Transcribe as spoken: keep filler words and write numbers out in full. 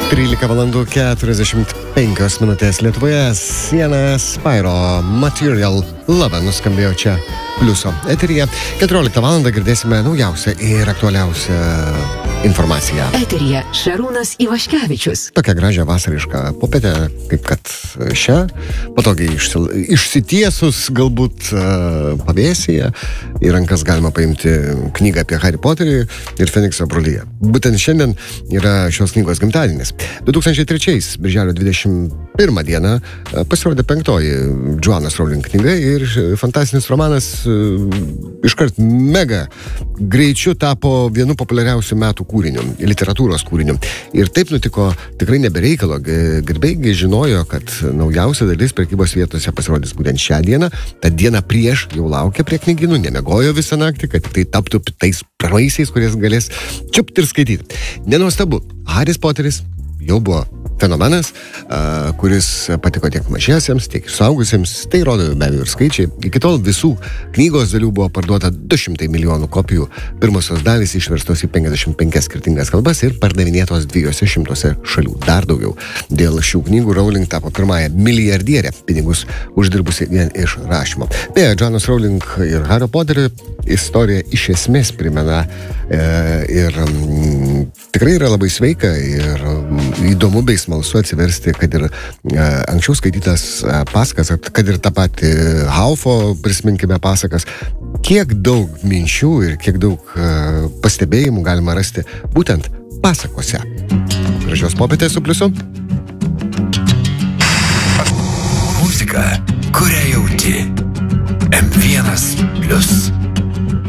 trylika valandų keturiasdešimt penkios minutės Lietuvoje. Siena Spyro Material Love nuskambėjo čia Pliuso eteryje. keturioliktą valandą girdėsime naujausią ir aktualiausią informaciją. Eteryje Šarūnas Ivaškevičius. Tokią gražią vasarišką popietę, kaip kad šią, patogiai išsil... išsitiesus galbūt uh, pavėsyje. Į rankas galima paimti knygą apie Harry Potterį ir Fenikso broliją. Būtent šiandien yra šios knygos gimtadienis. du tūkstančiai trečiais, birželio dvidešimt pirmą dieną, pasirodė penktoji Joannos Rowling knyga ir fantastinis romanas iškart mega greičiu tapo vienu populiariausių metų kūriniu, literatūros kūriniu. Ir taip nutiko tikrai nebereikalo. Gerbėjai žinojo, kad naujausia dalis prekybos vietose pasirodys būtent šią dieną. Ta diena prieš jau laukia prie knygynų, nemiegojo visą naktį, kad tai taptų tais pirmaisiais, kuris galės čiupti ir skaityti. Nenuostabu, Haris Poteris jau buvo fenomenas, uh, kuris patiko tiek mažiesiems, tiek suaugusiems. Tai rodo be abejo ir skaičiai. Iki tol visų knygos dalių buvo parduota du šimtai milijonų kopijų. Pirmosios dalys išverstos į penkiasdešimt penkias skirtingas kalbas ir pardavinėtos dviejose šimtuose šalių. Dar daugiau. Dėl šių knygų Rowling tapo pirmąją milijardierę, pinigus uždirbusi vien iš rašymo. Beje, Joannos Rowling ir Hario Poterio istorija iš esmės primena e, ir m, tikrai yra labai sveika ir m, įdomu bei smalsu atsiversti, kad ir e, anksčiau skaitytas e, pasakas, kad ir tą patį Haufo prisiminkime pasakas, kiek daug minčių ir kiek daug e, pastebėjimų galima rasti būtent pasakose. Gražios popietės su Pliusu. Muzika, kurią jauti. M vienas Plius.